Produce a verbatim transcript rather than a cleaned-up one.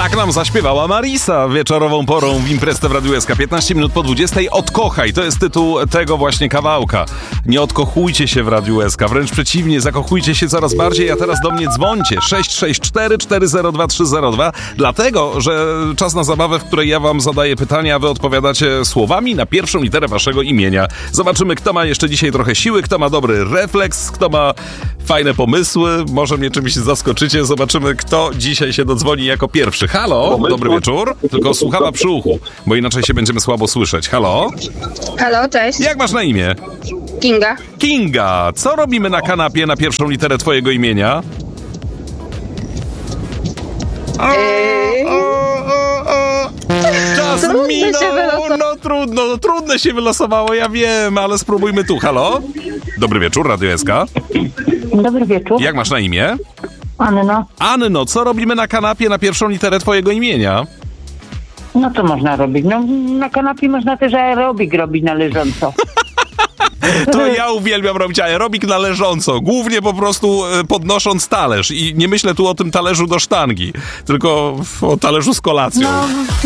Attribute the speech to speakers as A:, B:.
A: Tak nam zaśpiewała Marisa wieczorową porą w Imprezę w Radiu S K. piętnaście minut po dwudziestej. Odkochaj, to jest tytuł tego właśnie kawałka. Nie odkochujcie się w Radiu S K, wręcz przeciwnie, zakochujcie się coraz bardziej, a teraz do mnie dzwońcie. sześć sześć cztery cztery zero dwa trzy zero dwa, dlatego, że czas na zabawę, w której ja wam zadaję pytania, a wy odpowiadacie słowami na pierwszą literę waszego imienia. Zobaczymy, kto ma jeszcze dzisiaj trochę siły, kto ma dobry refleks, kto ma fajne pomysły, może mnie czymś zaskoczycie. Zobaczymy, kto dzisiaj się dodzwoni jako pierwszy. Halo, dobry wieczór. Tylko słuchawa przy uchu, bo inaczej się będziemy słabo słyszeć. Halo?
B: Halo, cześć.
A: Jak masz na imię?
B: Kinga.
A: Kinga, co robimy na kanapie na pierwszą literę twojego imienia? O, o, o, o. Czas
B: Trudne
A: minął,
B: się wylosowało.
A: no trudno, no, trudne się wylosowało, ja wiem, ale spróbujmy tu. Halo? Dobry wieczór, Radio S K.
C: Dobry wieczór.
A: Jak masz na imię?
C: Anno.
A: Anno, co robimy na kanapie na pierwszą literę twojego imienia?
C: No co można robić? No na kanapie można też aerobik robić na leżąco.
A: To ja uwielbiam robić aerobik na leżąco, głównie po prostu e, podnosząc talerz i nie myślę tu o tym talerzu do sztangi, tylko o talerzu z kolacją.
C: No,